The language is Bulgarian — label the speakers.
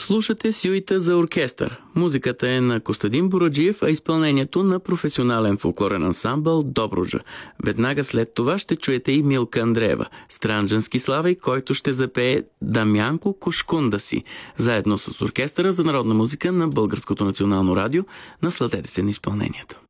Speaker 1: Слушате сюита за оркестър. Музиката е на Костадин Бураджиев, а изпълнението на професионален фолклорен ансамбъл Добруджа. Веднага след това ще чуете и Милка Андреева, Странджански Славей, който ще запее Дамянко Кошкунда си, заедно с оркестъра за народна музика на Българското национално радио. Насладете се на изпълнението.